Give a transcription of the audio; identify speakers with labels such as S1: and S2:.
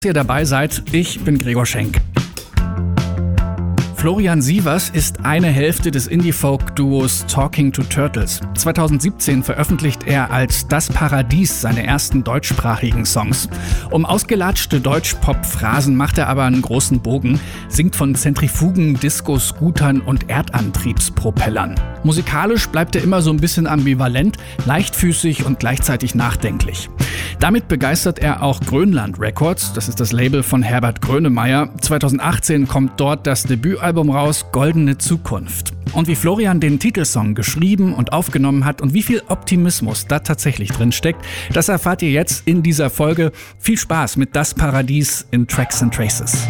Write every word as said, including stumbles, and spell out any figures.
S1: Ihr dabei seid, ich bin Gregor Schenk. Florian Sievers ist eine Hälfte des Indie-Folk-Duos Talking to Turtles. zweitausendsiebzehn veröffentlicht er als Das Paradies seine ersten deutschsprachigen Songs. Um ausgelatschte Deutsch-Pop-Phrasen macht er aber einen großen Bogen, singt von Zentrifugen, Disco-Scootern und Erdantriebspropellern. Musikalisch bleibt er immer so ein bisschen ambivalent, leichtfüßig und gleichzeitig nachdenklich. Damit begeistert er auch Grönland Records, das ist das Label von Herbert Grönemeyer. zweitausendachtzehn kommt dort das Debütalbum raus, Goldene Zukunft. Und wie Florian den Titelsong geschrieben und aufgenommen hat und wie viel Optimismus da tatsächlich drin steckt, das erfahrt ihr jetzt in dieser Folge. Viel Spaß mit Das Paradies in Tracks and Traces.